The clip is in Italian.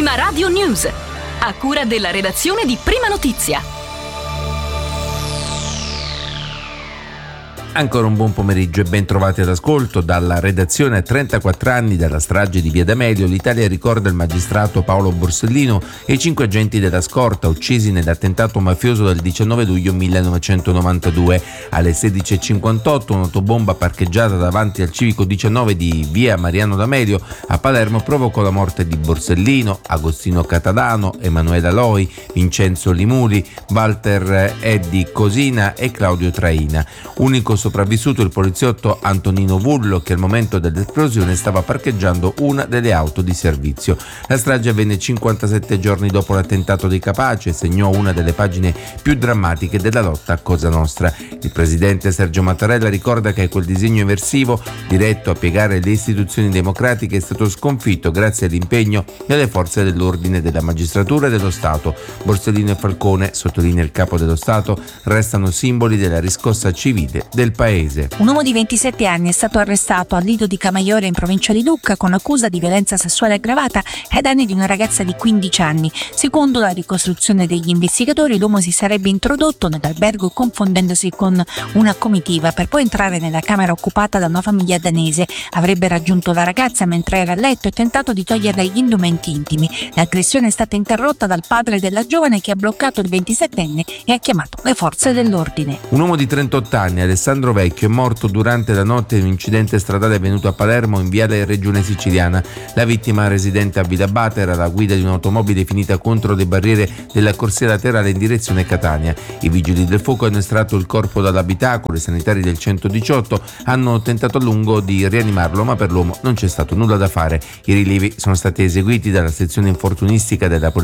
Prima Radio News, a cura della redazione di Prima Notizia. Ancora un buon pomeriggio e ben trovati all'ascolto. Dalla redazione. A 34 anni dalla strage di Via D'Amelio, l'Italia ricorda il magistrato Paolo Borsellino e i 5 agenti della scorta uccisi nell'attentato mafioso del 19 luglio 1992. Alle 16:58 un'autobomba parcheggiata davanti al civico 19 di Via Mariano D'Amelio a Palermo provocò la morte di Borsellino, Agostino Catalano, Emanuela Loi, Vincenzo Limuli, Walter Eddi Cosina e Claudio Traina. Unico sopravvissuto il poliziotto Antonino Vullo, che al momento dell'esplosione stava parcheggiando una delle auto di servizio. La strage avvenne 57 giorni dopo l'attentato di Capaci e segnò una delle pagine più drammatiche della lotta a Cosa Nostra. Il presidente Sergio Mattarella ricorda che quel disegno eversivo, diretto a piegare le istituzioni democratiche, è stato sconfitto grazie all'impegno delle forze dell'ordine, della magistratura e dello Stato. Borsellino e Falcone, sottolinea il capo dello Stato, restano simboli della riscossa civile del paese. Un uomo di 27 anni è stato arrestato a Lido di Camaiore in provincia di Lucca con accusa di violenza sessuale aggravata ai danni di una ragazza di 15 anni. Secondo la ricostruzione degli investigatori, l'uomo si sarebbe introdotto nell'albergo confondendosi con una comitiva per poi entrare nella camera occupata da una famiglia danese. Avrebbe raggiunto la ragazza mentre era a letto e tentato di toglierle gli indumenti intimi. L'aggressione è stata interrotta dal padre della giovane, che ha bloccato il 27enne e ha chiamato le forze dell'ordine. Un uomo di 38 anni, Alessandro Vecchio, è morto durante la notte in un incidente stradale avvenuto a Palermo in viale Regione Siciliana. La vittima, residente a Villabate, era alla guida di un'automobile finita contro le barriere della corsia laterale in direzione Catania. I vigili del fuoco hanno estratto il corpo dall'abitacolo. I sanitari del 118 hanno tentato a lungo di rianimarlo, ma per l'uomo non c'è stato nulla da fare. I rilievi sono stati eseguiti dalla sezione infortunistica della Polizia